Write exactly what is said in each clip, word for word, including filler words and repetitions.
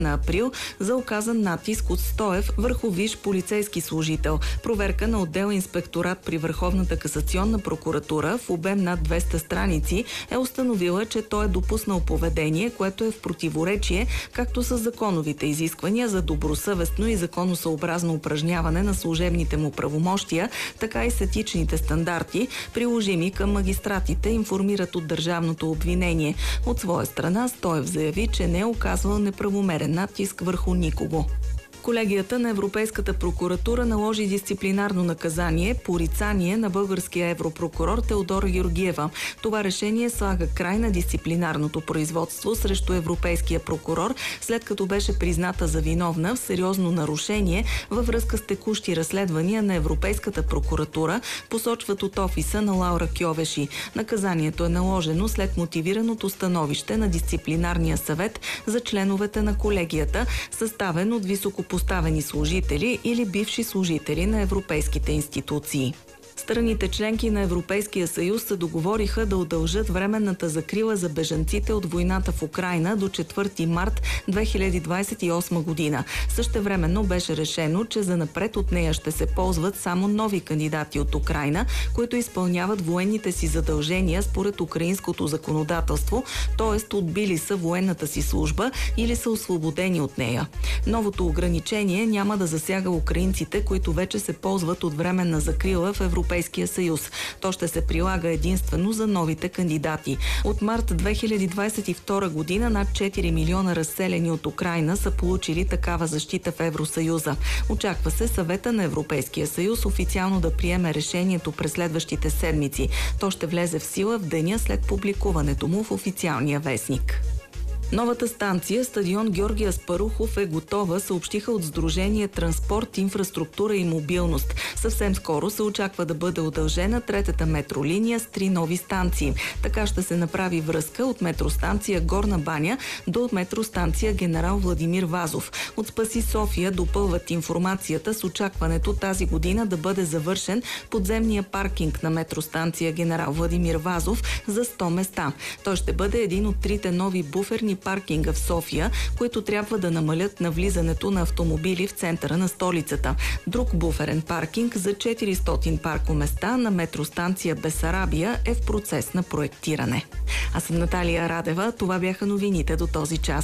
на април за оказан натиск от Стоев върху висш полицейски служител. Проверка на отдел инспекторат при Върховната касационна прокуратура в обем над двеста страници е установила, че той е допуснал поведение, което е в противоречие както с законовите изисквания за добросъвестно и законосъобразно упражняване на служебните му правомощия, така и с етичните стандарти, приложими към магистратите, информират от държавното обвинение. От своя страна Стоев заяви, че не е оказвал неправомерен натиск върху никого. Колегията на Европейската прокуратура наложи дисциплинарно наказание порицание на българския европрокурор Теодора Георгиева. Това решение слага край на дисциплинарното производство срещу европейския прокурор, след като беше призната за виновна в сериозно нарушение във връзка с текущи разследвания на Европейската прокуратура, посочват от офиса на Лаура Кьовеши. Наказанието е наложено след мотивираното становище на дисциплинарния съвет за членовете на колегията, съставен от високо поставени служители или бивши служители на европейските институции. Страните членки на Европейския съюз се договориха да удължат временната закрила за бежанците от войната в Украйна до четвърти март две хиляди двадесет и осма година. Същевременно беше решено, че занапред от нея ще се ползват само нови кандидати от Украйна, които изпълняват военните си задължения според украинското законодателство, т.е. отбили са военната си служба или са освободени от нея. Новото ограничение няма да засяга украинците, които вече се ползват от временна закрила в Европейския Европейския съюз. То ще се прилага единствено за новите кандидати. От март две хиляди двадесет и втора година над четири милиона разселени от Украйна са получили такава защита в Евросъюза. Очаква се Съвета на Европейския съюз официално да приеме решението през следващите седмици. То ще влезе в сила в деня след публикуването му в официалния вестник. Новата станция, стадион Георги Аспарухов, е готова, съобщиха от Сдружение Транспорт, инфраструктура и мобилност. Съвсем скоро се очаква да бъде удължена третата метролиния с три нови станции. Така ще се направи връзка от метростанция Горна баня до метростанция Генерал Владимир Вазов. От Спаси София допълват информацията с очакването тази година да бъде завършен подземния паркинг на метростанция Генерал Владимир Вазов за сто места. Той ще бъде един от трите нови буферни паркинга в София, които трябва да намалят навлизането на автомобили в центъра на столицата. Друг буферен паркинг за четиристотин паркоместа на метростанция Бесарабия е в процес на проектиране. Аз съм Наталия Радева. Това бяха новините до този час.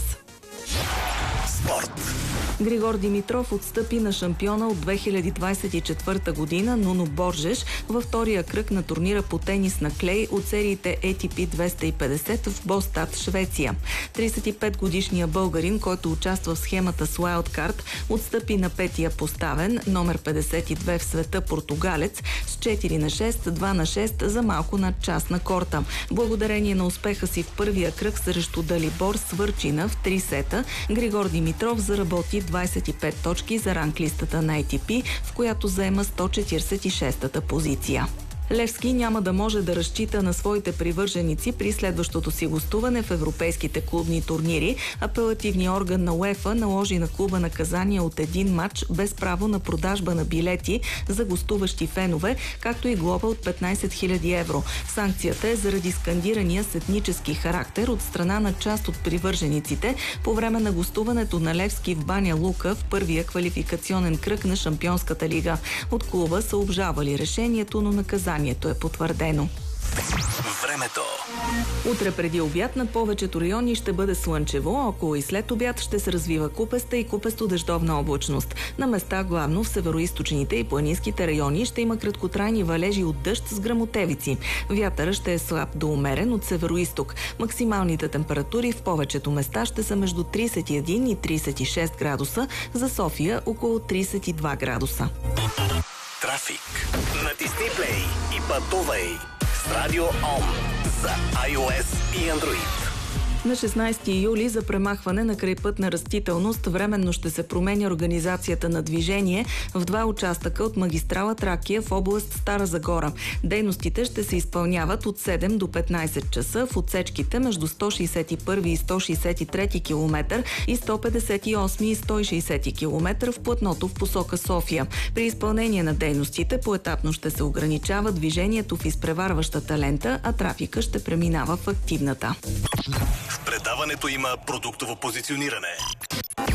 Спорт. Григор Димитров отстъпи на шампиона от две хиляди двадесет и четвърта година Нуно Боржеш във втория кръг на турнира по тенис на клей от сериите Ей Ти Пи двеста и петдесет в Бостад, Швеция. тридесет и пет годишният българин, който участва в схемата с Уайлдкарт, отстъпи на петия поставен, номер петдесет и две в света португалец, с четири на шест, два на шест за малко над час на корта. Благодарение на успеха си в първия кръг срещу Далибор Свърчина в три сета, Григор Димитров заработи двадесет и пет точки за ранглистата на Ей Ти Пи, в която заема сто четиридесет и шеста позиция. Левски няма да може да разчита на своите привърженици при следващото си гостуване в европейските клубни турнири. Апелативният орган на УЕФА наложи на клуба наказание от един матч без право на продажба на билети за гостуващи фенове, както и глоба от петнадесет хиляди евро. Санкцията е заради скандирания с етнически характер от страна на част от привържениците по време на гостуването на Левски в Баня Лука в първия квалификационен кръг на Шампионската лига. От клуба са обжалвали решението, но наказанието е потвърдено. Времето. Утре преди обяд на повечето райони ще бъде слънчево, около и след обяд ще се развива купеста и купесто-дъждовна облачност. На места, главно в североизточните и планинските райони, ще има краткотрайни валежи от дъжд с гръмотевици. Вятъра ще е слаб до умерен от североизток. Максималните температури в повечето места ще са между тридесет и един и тридесет и шест градуса, за София около тридесет и два градуса. Трафик. Натисни плей и пътувай с Радио Ом за iOS и Android. На шестнадесети юли за премахване на крайпътна растителност временно ще се променя организацията на движение в два участъка от магистрала Тракия в област Стара Загора. Дейностите ще се изпълняват от седем до петнадесет часа в отсечките между сто шестдесет и първи и сто шестдесет и трети километър и сто петдесет и осми и сто и шестдесети километър в платното в посока София. При изпълнение на дейностите поетапно ще се ограничава движението в изпреварващата лента, а трафика ще преминава в активната. В предаването има продуктово позициониране.